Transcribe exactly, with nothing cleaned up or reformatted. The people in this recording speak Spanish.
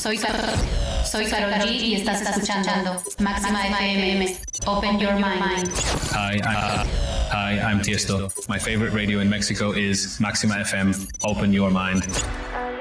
Soy Carol, soy Karol G y estás escuchando Máxima F M. Open your mind. Hi, uh, hi, I'm Tiesto. My favorite radio in Mexico is Maxima F M. Open your mind.